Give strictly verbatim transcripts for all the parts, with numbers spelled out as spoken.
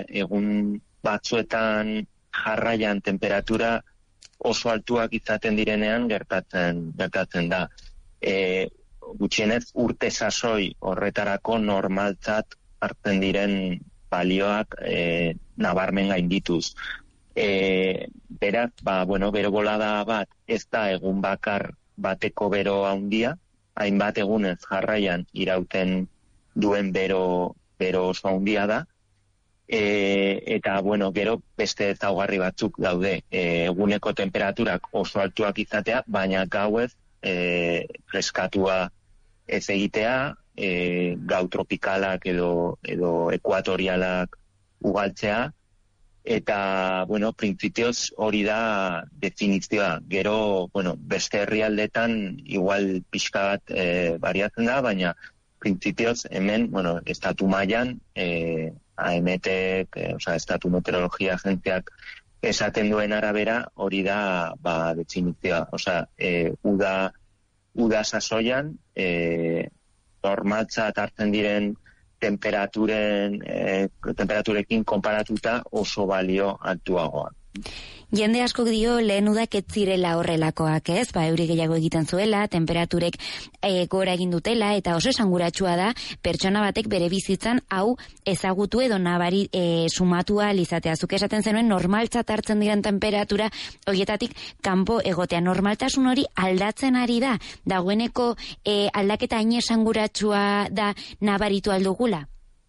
egun batzuetan jarraian temperatura oso altuak izaten direnean gertatzen, gertatzen da. E, gutxienez urte sasoi horretarako normaltzat hartzen diren balioak e, nabarmen gaindituz. E, beraz, ba, bueno, bero bolada bat ez da egun bakar bateko bero handia, hainbat egunez jarraian irauten duen bero, bero oso handia da, e, eta, bueno, gero beste ezaugarri batzuk daude, e, eguneko temperaturak oso altuak izatea, baina gauez e, freskatua ez egitea, e, gau tropikalak edo, edo ekuatorialak ugaltzea, eta, bueno, printzipioz hori da definizioa. Gero, bueno, beste herrialdetan igual pixka bat e, variatzen da, baina printzipioz hemen, bueno, estatu mailan, e, A M T, e, osea, estatu meteorologia agentziak esaten duen arabera, hori da, ba, definizioa. Osea, e, uda, uda sasoian, e, normaltzat hartzen diren temperaturen, eh, temperaturekin konparatuta oso balio altuagoa. Jende askok dio lehen udak ez zirela horrelakoak, ez? Ba, euri gehiago egiten zuela, temperaturek e, gora egin dutela, eta oso esanguratsua da pertsona batek bere bizitzan hau ezagutu edo nabari e, sumatua lizatea. Zuk esaten zenuen normaltzat hartzen diren temperatura horietatik kanpo egotea. Normaltasun hori aldatzen ari da, dagoeneko e, aldaketa hain esanguratsua da nabaritu aldugula?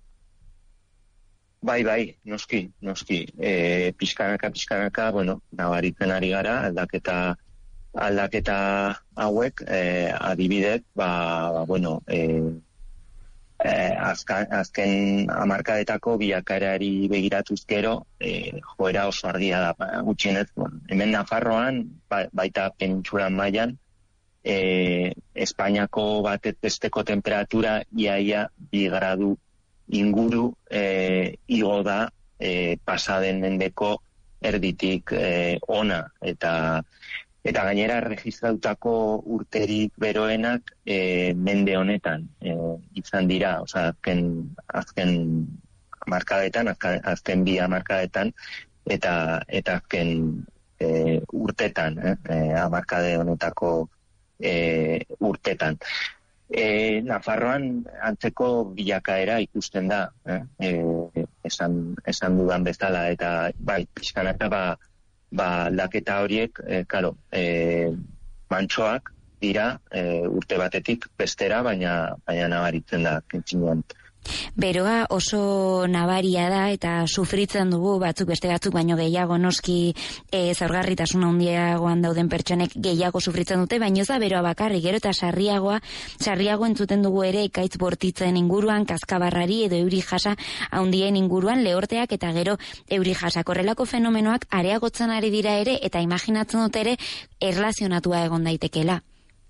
Bai, bai, noski, noski. E, pixkanaka, pixkanaka, bueno, nabaritzen ari gara, aldaketa, aldaketa hauek, e, adibidez, ba, ba, bueno, e, e, azka, azken hamarkadetako bilakaerari begiratuz gero, e, joera oso argia da, ba, gutxienez, bueno, hemen Nafarroan, ba, baita penintsulan mailan, e, Espainiako batez besteko temperatura iaia bi gradu inguru e, igo da e, pasaden mendeko erditik e, ona, eta eta gainera registratutako urterik beroenak e, mende honetan e, izan dira, osea, azken, azken markadetan, azken, azken bi markadetan, eta eta azken e, urtetan, eh, markade honetako e, urtetan. E, Nafarroan antzeko bilakaera ikusten da, eh? e, esan, esan dudan bezala, eta bai, pixkanaka ba, ba aldaketa horiek, e, karo, e, mantsoak dira e, urte batetik bestera, baina, baina nabaritzen da, kentzinuan. Beroa oso nabaria da eta sufritzen dugu batzuk beste batzuk baino gehiago noski e, zaurgarritasun handiagoan dauden pertsonek gehiago sufritzen dute, baino ez da beroa bakarrik, gero eta sarriagoa, sarriago entzuten dugu ere ekaitz bortitzen inguruan, kaskabarrari edo euri jasa handien inguruan, lehorteak eta gero euri jasa. Korrelako fenomenoak areagotzen ari dira ere eta imaginatzen dut ere erlazionatua egon daitekela.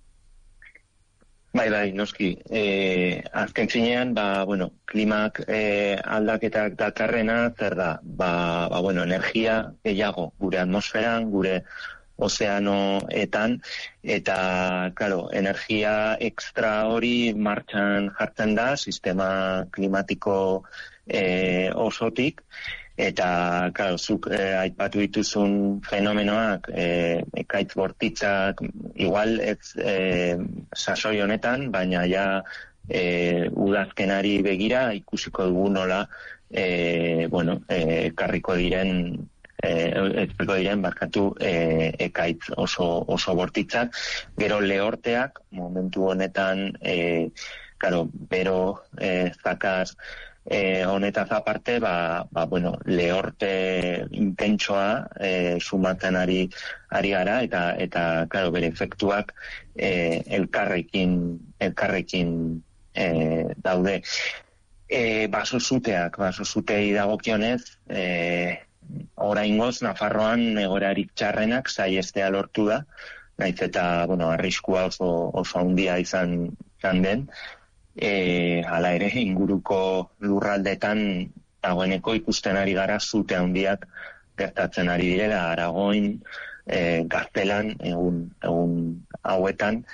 Bai, bai, noski. E, azken zinean, ba, bueno, klimak e, aldaketak dakarrena, zer da, ba, ba, bueno, energia gehiago gure atmosferan, gure ozeanoetan, eta, claro, energia extra hori martxan jartzen da, sistema klimatiko e, osotik, eta, claro, zuk eh, aipatu dituzun fenomenoak, eh, ekaitz bortitzak, igual ez eh, sasoi honetan, baina ja eh, udazkenari begira ikusiko dugu nola, eh, bueno, eh, karriko diren, eh, ezpeko diren, barkatu, eh, ekaitz oso, oso bortitzak, gero lehorteak, momentu honetan, eh, claro, bero eh, zakaz, Eh, honetaz aparte, ba, ba, bueno, lehorte intentsoa eh, sumatzen ari, ari gara, eta, eta claro, bere efektuak eh, elkarrekin, elkarrekin eh, daude. Eh, baso zuteak, baso zutei dagokionez, eh, oraingoz, Nafarroan egoerarik txarrenak saiestea lortu da, naiz eta, bueno, arriskua oso, oso handia izan, izan den, E, hala ere, inguruko lurraldetan dagoeneko ikusten ari gara zute handiak gertatzen ari direla, Aragoin, e, Gaztelan, egun, egun hauetan,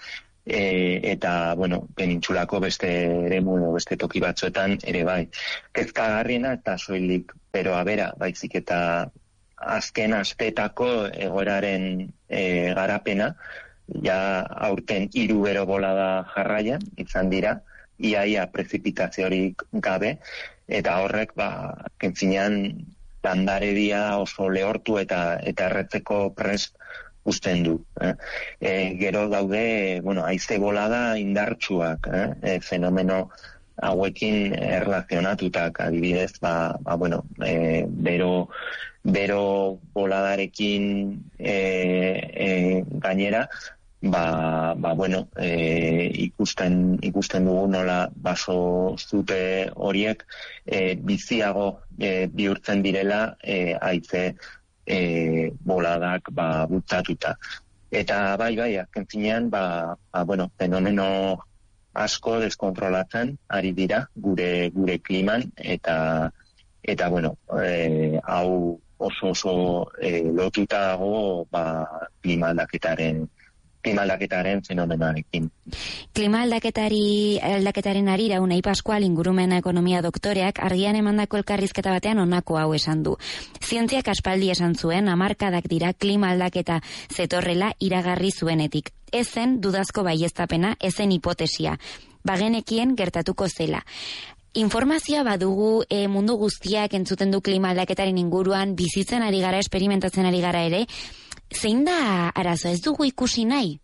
e, eta, bueno, penintsulako beste eremu edo beste toki batzuetan ere bai. Kezkagarriena eta soilik, pero abera, baizik eta azken asteetako egoeraren e, garapena, ja aurten hiru bero bolada jarraian izan dira, iaia prezipitaziorik gabe, eta horrek, ba, kentzinean landaredia oso lehortu eta eta erretzeko prest uzten du. Eh? E, gero daude, bueno, haize bolada indartsuak, eh? E, fenomeno hauekin erlazionatutak, adibidez, ba, ba bueno, e, bero, bero boladarekin e, e, gainera, ba, ba bueno, e, ikusten, ikusten dugu nola baso zute horiek e, biziago e, bihurtzen direla e, haize e, boladak ba, bultzatuta. Eta bai, bai, azken finean, ba, ba, bueno, fenomeno asko deskontrolatzen ari dira gure gure kliman, eta, eta bueno, e, hau oso oso e, lotuta dago ba, klima aldaketaren klima aldaketaren fenomenoarekin. Klima aldaketari aldaketaren arira Unai Pascual ingurumen ekonomia doktoreak argian emandako elkarrizketa batean honako hau esan du. Zientziak aspaldi esan zuen hamarkadak dira klima aldaketa zetorrela iragarri zuenetik. Ez zen dudazko baieztapena, ez zen hipotesia. Bagenekien gertatuko zela. Informazioa badugu e, mundu guztiak entzuten du klima aldaketaren inguruan, bizitzen ari gara, esperimentatzen ari gara ere. Zein da arazo, ez dugu ikusi nahi?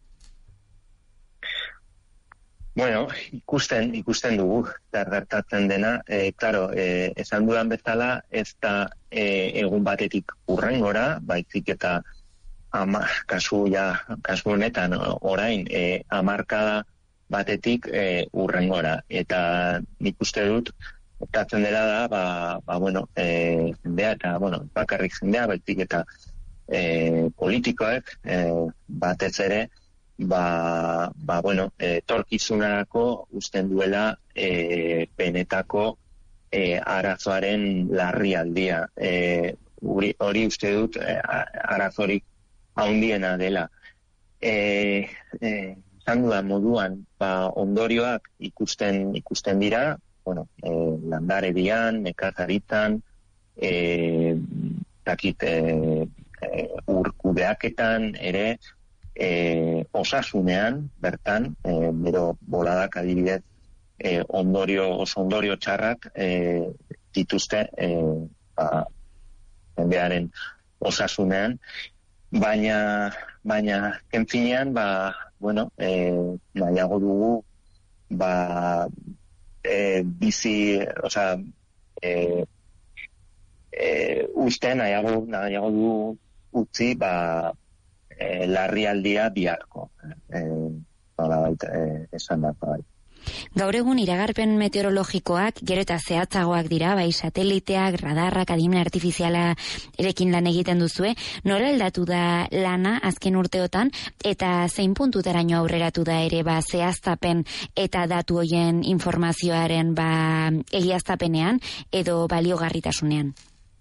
Bueno, ikusten, ikusten dugu, gertatzen dena. E, claro, e, esan dudan bezala, ez da e, egun batetik hurrengora, baizik eta ama, kasu, ja, kasu honetan orain, e, hamarkada batetik e, hurrengora. Eta nik uste dut, gertatzen dela da, ba, ba bueno, e, zendea, eta, bueno, bakarrik zendea, baizik eta E, politikoek e, batez ere ba, ba bueno, e, torkizunarako usten duela e, benetako e, arazoaren larrialdia. E, hori, hori uste dut e, arazorik handiena dela. E, e, zan dudan moduan, ba, ondorioak ikusten ikusten dira, bueno, e, landaredian, nekazaritzan, e, takit, e, E, ur kudeaketan ere e, osasunean bertan e, bero boladak adibidez e, ondorio oso ondorio txarrak e, dituzte e, ba, jendearen osasunean, baina baina kenfinean ba bueno e, nahiago dugu ba e, bizi, osea e, e, uste nahiago nahiago dugu utzi ba e, larrialdia biharko e, nolabait e, esan da bai. Gaur egun iragarpen meteorologikoak gero eta zehatzagoak dira, bai sateliteak, radarrak, adimen artifiziala erekin lan egiten duzue. Nola aldatu da lana azken urteotan eta zein puntutaraino aurreratu da ere ba zehaztapen eta datu hoien informazioaren ba egiaztapenean edo baliogarritasunean?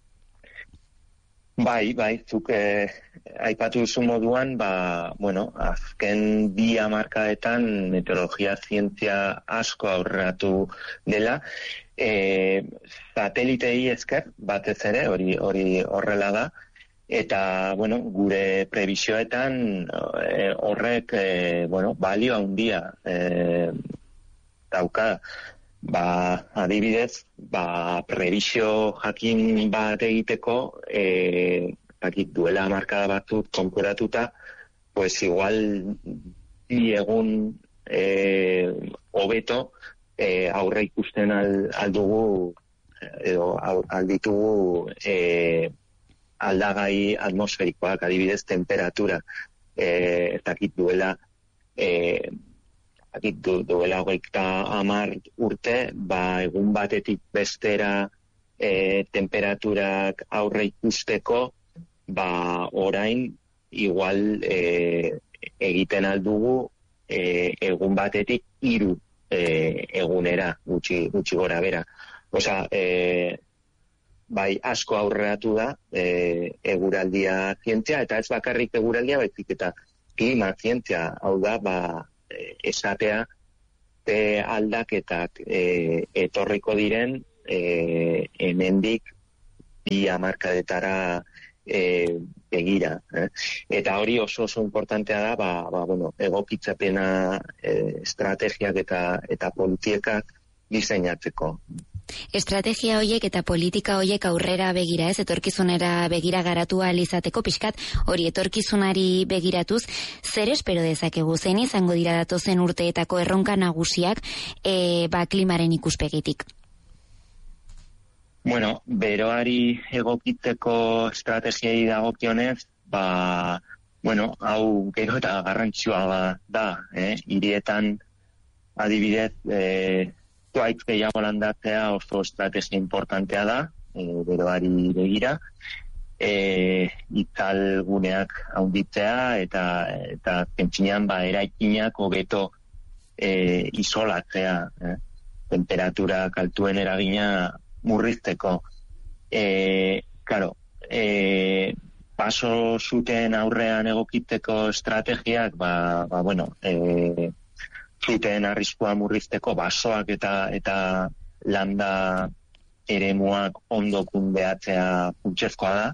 Bai, bai, zuk eh, aipatu duzu moduan, ba, bueno, azken bi hamarkadetan meteorologia zientzia asko aurreratu dela, e, satelitei esker batez ere, hori hori horrela da, eta, bueno, gure prebisioetan e, horrek, e, bueno, balio handia e, dauka. Ba, adibidez, ba, prebisio jakin bat egiteko, e, bakit duela markada batzuk konkuratuta, pues igual bi egun e, hobeto e, aurre ikusten al, aldugu, edo alditugu e, aldagai atmosferikoak, adibidez, temperatura, e, dakit duela e, Akit du, duela hogeita hamar urte, ba, egun batetik bestera e, temperaturak aurre ikusteko, ba, orain igual e, egiten aldugu e, egun batetik hiru e, egunera, gutxi, gutxi gora bera. Osa, e, bai asko aurreratu da e, eguraldia zientzia, eta ez bakarrik eguraldia, baizik eta klima zientzia, hau da, ba, esatea e, aldaketak e, etorriko diren e, hemendik bi hamarkadetara e, begira. Eh? Eta hori oso oso importantea da, ba, ba, bueno, egokitzapena, e, estrategiak eta, eta politikak diseinatzeko. Estrategia hoiek eta politika hoiek aurrera begira, ez, etorkizunera begira garatu ahal izateko, pixkat hori etorkizunari begiratuz, zer espero dezakegu, zein izango dira datozen urteetako erronka nagusiak e, ba, klimaren ikuspegitik? Bueno, beroari egokitzeko estrategiai dagokionez, ba, bueno, hau gero eta garrantzitsua da, eh? Hirietan adibidez, eh, zuaitz gehiago landatzea oso estrategia importantea da, e, beroari begira, e, itzalguneak handitzea eta eta pentzinean ba eraikinak hobeto e, isolatzea, eh? Temperatura kaltuen eragina murrizteko. E, claro, e, paso zuten aurrean egokitzeko estrategiak, ba, ba bueno, e, zuten arriskua murrizteko basoak eta eta landa eremuak ondo kundeatzea funtsezkoa da.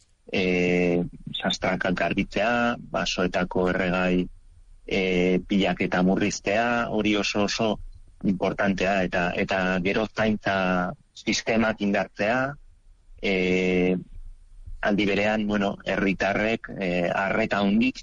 E, sastrakak garbitzea, basoetako erregai e, pilaketa murriztea, hori oso oso importantea eta eta gero zaintza sistemak indartzea, e, aldi berean, bueno, herritarrek e, arreta handik,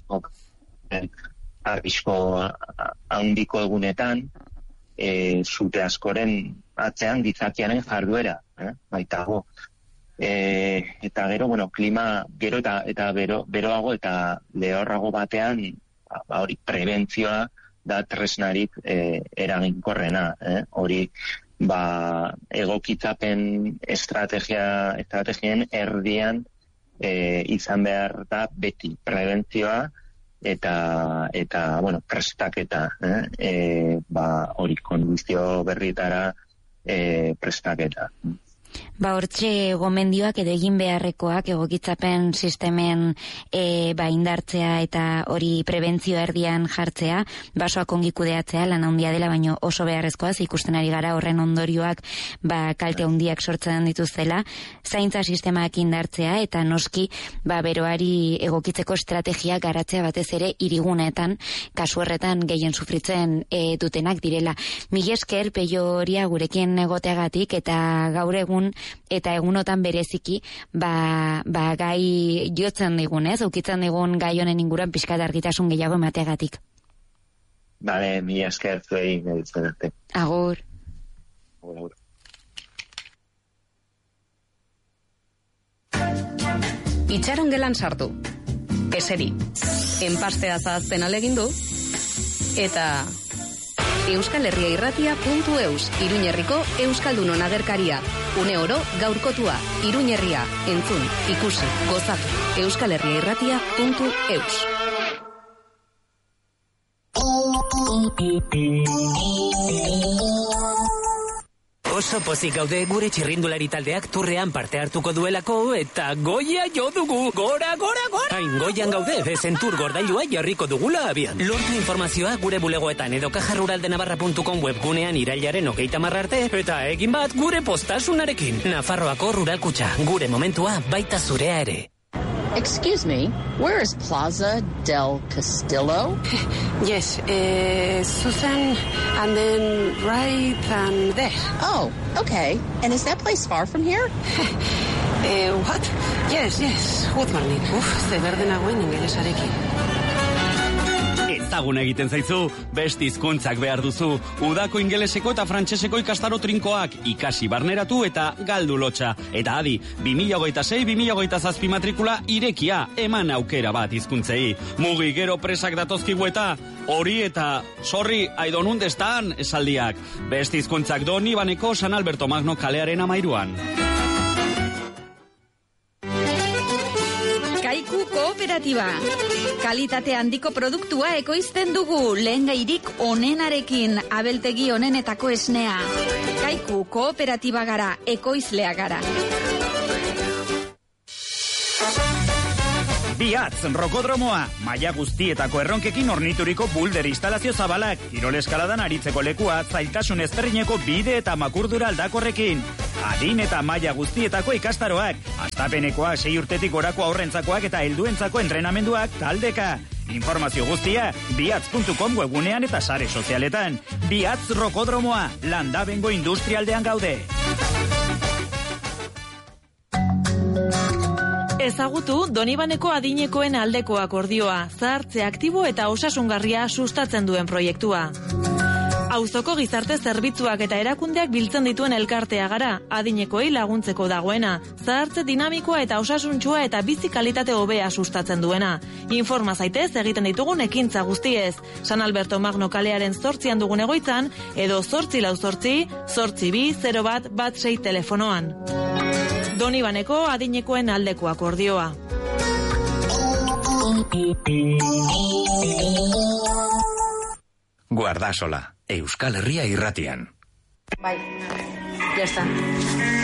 arrisko handiko egunetan, e, zute askoren atzean gizakiaren jarduera, eh? Baitago. E, eta gero, bueno, klima gero eta eta bero, beroago eta lehorrago batean, ba, hori prebentzioa da tresnarik e, eraginkorrena, eh? Hori ba, egokitzapen estrategia, estrategien erdian e, izan behar da beti prebentzioa eta eta bueno, prestaketa, eh? E, ba, hori kondizio berrietara e, prestaketa. Ba, hortxe gomendioak edo egin beharrekoak egokitzapen sistemen e, ba, indartzea eta hori prebentzio erdian jartzea, basoak ongi kudeatzea, lan handia dela, baino oso beharrezkoa, ikusten ari gara horren ondorioak ba, kalte handiak sortzen dituztela, zaintza sistemak indartzea eta noski ba, beroari egokitzeko estrategia garatzea batez ere hiriguneetan, kasu horretan gehien sufritzen e, dutenak direla. Mila esker Peioria gurekin egoteagatik eta gaur egun eta egunotan bereziki ba, ba gai jotzen digun, ez? Ukitzen digun gai honen inguruan pixkat argitasun gehiago emateagatik. Bale, mi esker zuei meditzen arte. Agur. Agur, agur. Itxaron gelan sartu. Eseri. Enpastea zahazten alegindu. Eta Euskal Herria Irratia puntu eus, Iruñerriko Euskaldunon agerkaria. Une oro gaurkotua, Iruñerria, entzun, ikusi, gozatu. Euskal Herria Irratia puntu eus. Oso pozik gaude gure txirrindulari taldeak turrean parte hartuko duelako eta goia jo dugu. Gora, gora, gora! Hain goian gaude, bezen tur gordailua jarriko dugula abian. Lortu informazioa gure bulegoetan edo kaja rural de navarra puntu com webgunean irailaren hogeita hamar arte eta egin bat gure postasunarekin. Nafarroako Ruralkutxa, gure momentua baita zurea ere. Excuse me, where is Plaza del Castillo? Yes, uh, Susan, and then right and there. Oh, okay. And is that place far from here? uh, what? Yes, yes, good morning. Uf, ze berde nagoen ingelesarekin. Ezagun egiten zaizu, beste hizkuntzak behar duzu. Udako ingeleseko eta frantseseko ikastaro trinkoak ikasi barneratu eta galdu lotxa. Eta adi, bi mila hogeita sei bi mila hogeita zazpi matrikula irekia, eman aukera bat hizkuntzei. Mugi gero presak datozkigu eta hori eta sorri, I don't understand esaldiak. Beste hizkuntzak Doni Baneko San Alberto Magno kalearen amairuan. Kaiku Kooperatiba. Kalitate handiko produktua ekoizten dugu, lehengairik onenarekin, abeltegi onenetako esnea. Kaiku Kooperatiba gara, ekoizlea gara. Biatz rokodromoa, maila guztietako erronkekin ornituriko bulder instalazio zabalak, kirol eskaladan aritzeko lekua, zailtasun ezberdineko bide eta makurdura aldakorrekin. Adin eta maila guztietako ikastaroak, astapenekoa sei urtetik gorako aurrentzakoak eta helduentzako entrenamenduak taldeka. Informazio guztia, biatz puntu com webunean eta sare sozialetan. Biatz rokodromoa, Landabengo industrialdean gaude. Ezagutu Donibaneko adinekoen aldeko akordioa, zahartze aktibo eta osasungarria sustatzen duen proiektua. Auzoko gizarte zerbitzuak eta erakundeak biltzen dituen elkartea gara, adinekoei laguntzeko dagoena, zahartze dinamikoa eta osasuntsua eta bizi kalitate hobea sustatzen duena. Informa zaitez egiten ditugun ekintza guztiez, San Alberto Magno kalearen zortzian dugun egoitzan, edo zortzi lau zortzi, zortzi bi, zero bat, bat sei telefonoan. Donibaneko adinekoen aldeko akordioa. Guardasola, Euskal Herria irratian. Bai, ya está.